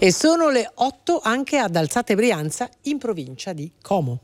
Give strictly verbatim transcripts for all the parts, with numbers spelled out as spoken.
E sono le otto anche ad Alzate Brianza, in provincia di Como.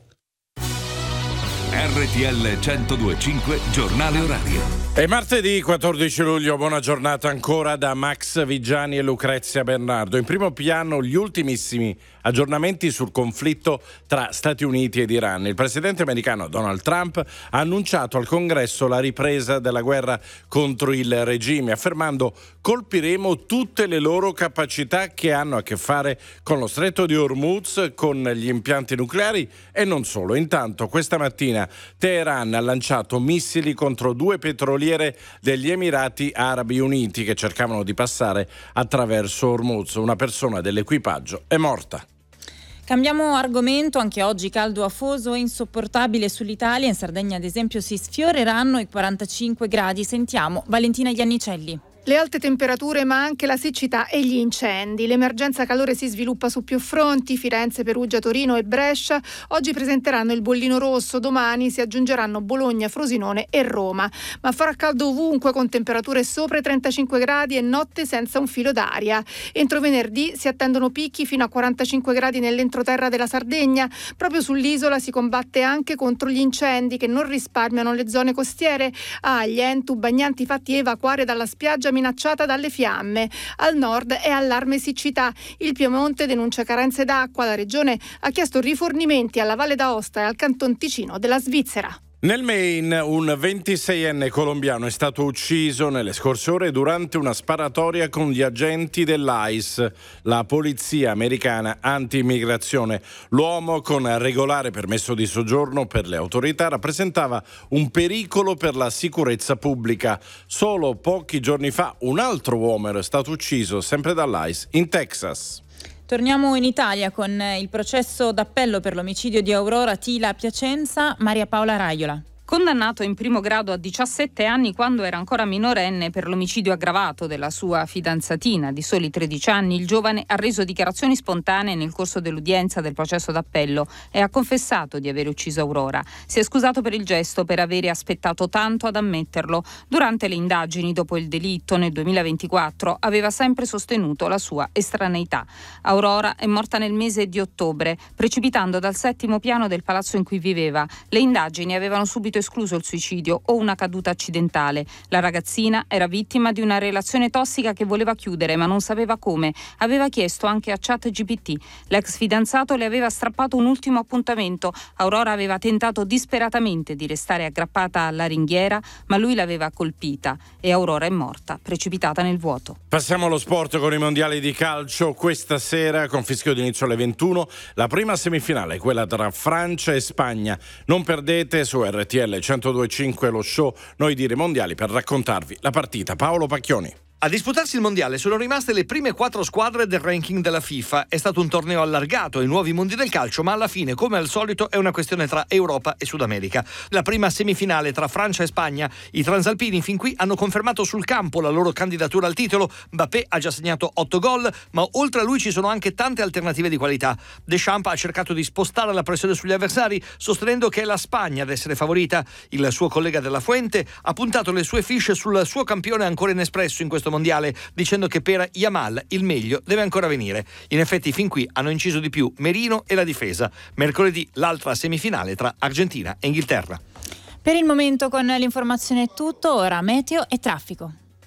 R T L centodue e cinque giornale orario. È martedì quattordici luglio, buona giornata ancora da Max Vigiani e Lucrezia Bernardo. In primo piano gli ultimissimi aggiornamenti sul conflitto tra Stati Uniti ed Iran. Il presidente americano Donald Trump ha annunciato al Congresso la ripresa della guerra contro il regime, affermando: colpiremo tutte le loro capacità che hanno a che fare con lo stretto di Hormuz, con gli impianti nucleari e non solo. Intanto questa mattina Teheran ha lanciato missili contro due petroliere degli Emirati Arabi Uniti che cercavano di passare attraverso Hormuz. Una persona dell'equipaggio è morta. Cambiamo argomento, anche oggi caldo afoso e insopportabile sull'Italia. In Sardegna ad esempio si sfioreranno i quarantacinque gradi. Sentiamo Valentina Iannicelli. Le alte temperature ma anche la siccità e gli incendi. L'emergenza calore si sviluppa su più fronti. Firenze, Perugia, Torino e Brescia oggi presenteranno il bollino rosso, domani si aggiungeranno Bologna, Frosinone e Roma. Ma farà caldo ovunque con temperature sopra i trentacinque gradi e notte senza un filo d'aria. Entro venerdì si attendono picchi fino a quarantacinque gradi nell'entroterra della Sardegna. Proprio sull'isola si combatte anche contro gli incendi che non risparmiano le zone costiere. Agli Entu, bagnanti fatti evacuare dalla spiaggia minacciata dalle fiamme. Al nord è allarme siccità. Il Piemonte denuncia carenze d'acqua. La regione ha chiesto rifornimenti alla Valle d'Aosta e al Canton Ticino della Svizzera. Nel Maine un ventiseienne colombiano è stato ucciso nelle scorse ore durante una sparatoria con gli agenti dell'I C E, la polizia americana anti-immigrazione. L'uomo, con regolare permesso di soggiorno per le autorità, rappresentava un pericolo per la sicurezza pubblica. Solo pochi giorni fa un altro uomo era stato ucciso, sempre dall'I C E, in Texas. Torniamo in Italia con il processo d'appello per l'omicidio di Aurora Tila a Piacenza. Maria Paola Raiola. Condannato in primo grado a diciassette anni quando era ancora minorenne per l'omicidio aggravato della sua fidanzatina di soli tredici anni, il giovane ha reso dichiarazioni spontanee nel corso dell'udienza del processo d'appello e ha confessato di aver ucciso Aurora. Si è scusato per il gesto, per avere aspettato tanto ad ammetterlo. Durante le indagini dopo il delitto nel duemilaventiquattro aveva sempre sostenuto la sua estraneità. Aurora è morta nel mese di ottobre, precipitando dal settimo piano del palazzo in cui viveva. Le indagini avevano subito escluso il suicidio o una caduta accidentale. La ragazzina era vittima di una relazione tossica che voleva chiudere ma non sapeva come. Aveva chiesto anche a ChatGPT. L'ex fidanzato le aveva strappato un ultimo appuntamento. Aurora aveva tentato disperatamente di restare aggrappata alla ringhiera, ma lui l'aveva colpita e Aurora è morta, precipitata nel vuoto. Passiamo allo sport con i mondiali di calcio. Questa sera, con fischio d'inizio alle ventuno, la prima semifinale, quella tra Francia e Spagna. Non perdete su R T L centodue e cinque lo show Noi dire mondiali per raccontarvi la partita. Paolo Pacchioni. A disputarsi il mondiale sono rimaste le prime quattro squadre del ranking della FIFA. È stato un torneo allargato ai nuovi mondi del calcio, ma alla fine, come al solito, è una questione tra Europa e Sud America. La prima semifinale tra Francia e Spagna. I transalpini fin qui hanno confermato sul campo la loro candidatura al titolo. Mbappé ha già segnato otto gol, ma oltre a lui ci sono anche tante alternative di qualità. Deschamps ha cercato di spostare la pressione sugli avversari, sostenendo che è la Spagna ad essere favorita. Il suo collega della Fuente ha puntato le sue fiche sul suo campione ancora inespresso in questo mondiale, dicendo che per Yamal il meglio deve ancora venire. In effetti fin qui hanno inciso di più Merino e la difesa. Mercoledì l'altra semifinale tra Argentina e Inghilterra. Per il momento con l'informazione è tutto, ora meteo e traffico.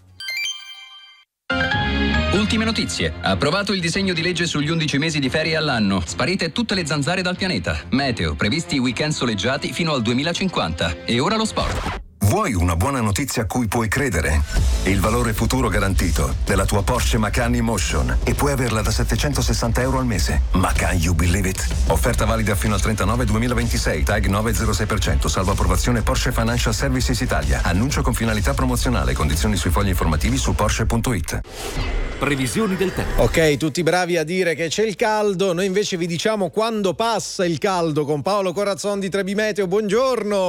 Ultime notizie. Approvato il disegno di legge sugli undici mesi di ferie all'anno. Sparite tutte le zanzare dal pianeta. Meteo, previsti weekend soleggiati fino al duemilacinquanta. E ora lo sport. Vuoi una buona notizia a cui puoi credere? Il valore futuro garantito della tua Porsche Macan e-Motion e puoi averla da settecentosessanta euro al mese. Macan, you believe it? Offerta valida fino al trentanove duemilaventisei, tag nove virgola zero sei per cento, salvo approvazione Porsche Financial Services Italia. Annuncio con finalità promozionale, condizioni sui fogli informativi su Porsche punto it. Previsioni del tempo. Ok, tutti bravi a dire che c'è il caldo, noi invece vi diciamo quando passa il caldo con Paolo Corazzon di tre B Meteo. Buongiorno!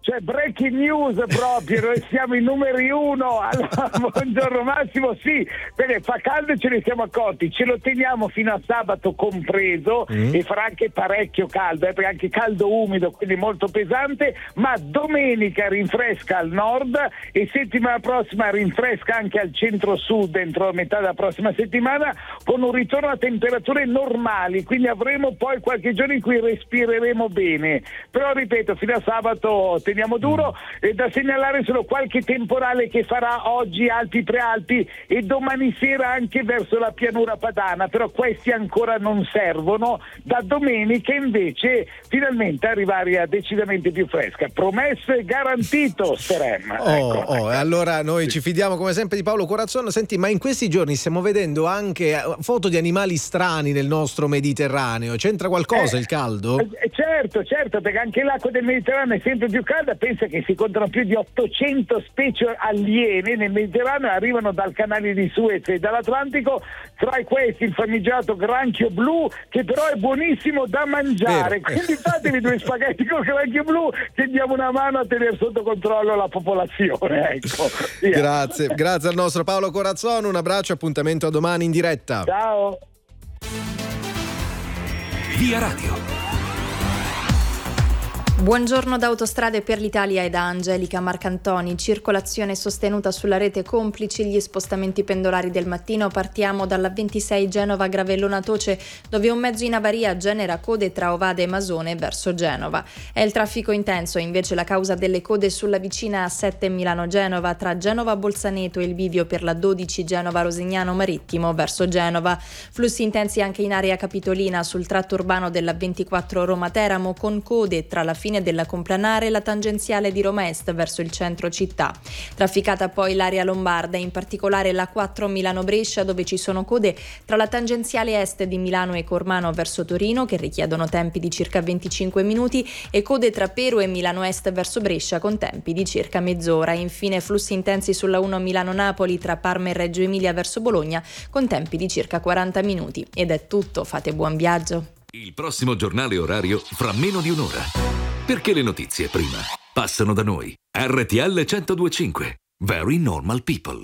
Cioè breaking news proprio, noi siamo i numeri uno. Allora, buongiorno Massimo, sì, perché fa caldo e ce ne siamo accorti, ce lo teniamo fino a sabato compreso mm. e farà anche parecchio caldo, eh, perché anche caldo umido, quindi molto pesante, ma domenica rinfresca al nord e settimana prossima rinfresca anche al centro-sud entro metà della prossima settimana, con un ritorno a temperature normali, quindi avremo poi qualche giorno in cui respireremo bene, però ripeto, fino a sabato teniamo duro. E da segnalare solo qualche temporale che farà oggi Alpi Prealpi e domani sera anche verso la pianura padana, però questi ancora non servono. Da domenica invece finalmente arriva aria decisamente più fresca, promesso e garantito Serem. Oh, ecco. oh, allora noi ci fidiamo come sempre di Paolo Corazzon. Senti, ma in questi giorni stiamo vedendo anche foto di animali strani nel nostro Mediterraneo, c'entra qualcosa eh, il caldo? Eh, certo, certo, perché anche l'acqua del Mediterraneo è sempre più calda. Pensa che si contano più di ottocento specie aliene nel Mediterraneo, arrivano dal canale di Suez e dall'Atlantico, tra questi il famigerato granchio blu, che però è buonissimo da mangiare. Vero. Quindi fatevi due spaghetti con granchio blu che diamo una mano a tenere sotto controllo la popolazione. Ecco. Grazie, grazie al nostro Paolo Corazzon, un abbraccio, appuntamento a domani in diretta. Ciao. Via Radio. Buongiorno da Autostrade per l'Italia e da Angelica Marcantoni. Circolazione sostenuta sulla rete, complici gli spostamenti pendolari del mattino. Partiamo dalla ventisei Genova Gravellona Toce, dove un mezzo in avaria genera code tra Ovade e Masone verso Genova. È il traffico intenso invece la causa delle code sulla vicina A sette Milano Genova, tra Genova Bolzaneto e il bivio per la dodici Genova Rosignano Marittimo verso Genova. Flussi intensi anche in area capitolina sul tratto urbano della ventiquattro Roma Teramo, con code tra la fine della Complanare e la tangenziale di Roma Est verso il centro città. Trafficata poi l'area lombarda, in particolare la quattro Milano Brescia, dove ci sono code tra la tangenziale est di Milano e Cormano verso Torino, che richiedono tempi di circa venticinque minuti, e code tra Pero e Milano Est verso Brescia con tempi di circa mezz'ora. Infine flussi intensi sulla uno Milano Napoli tra Parma e Reggio Emilia verso Bologna con tempi di circa quaranta minuti. Ed è tutto, fate buon viaggio. Il prossimo giornale orario fra meno di un'ora. Perché le notizie prima passano da noi. R T L centodue e cinque. Very Normal People.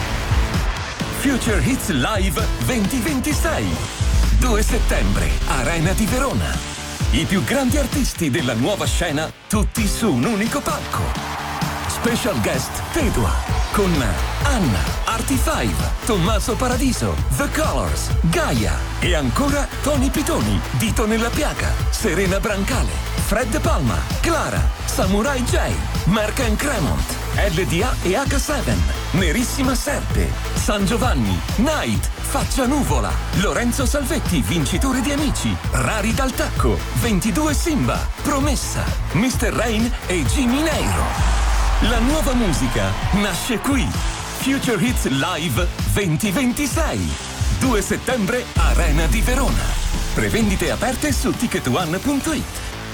Future Hits Live duemilaventisei. due settembre, Arena di Verona. I più grandi artisti della nuova scena, tutti su un unico palco. Special guest Tedua con Anna, Artie Five, Tommaso Paradiso, The Colors, Gaia e ancora Tony Pitoni, Dito nella Piaga, Serena Brancale, Fred Palma, Clara, Samurai J, Mark and Cremont, L D A e H sette, Nerissima Serpe, San Giovanni, Night, Faccia Nuvola, Lorenzo Salvetti, vincitore di Amici, Rari dal Tacco, ventidue Simba, Promessa, mister Rain e Jimmy Neiro. La nuova musica nasce qui. Future Hits Live duemilaventisei. due settembre, Arena di Verona. Prevendite aperte su ticket one punto it.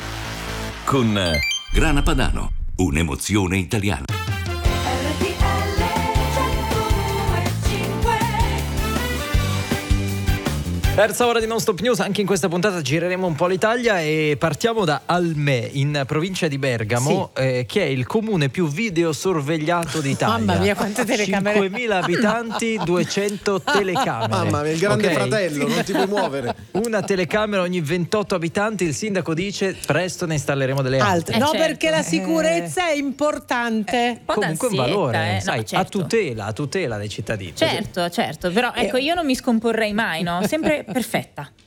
Con Grana Padano, un'emozione italiana. Terza ora di Non Stop News, anche in questa puntata gireremo un po' l'Italia e partiamo da Almè, in provincia di Bergamo, sì. eh, che è il comune più videosorvegliato d'Italia. Mamma mia, quante telecamere! cinquemila abitanti, duecento telecamere. Mamma mia, il grande okay. fratello, non ti puoi muovere. Una telecamera ogni ventotto abitanti, il sindaco dice presto ne installeremo delle altre. Eh, no, certo. perché la sicurezza è importante. Eh, comunque un valore, eh. sai, no, certo. a tutela, a tutela dei cittadini. Certo, certo, però ecco, io non mi scomporrei mai, no? Sempre perfetta.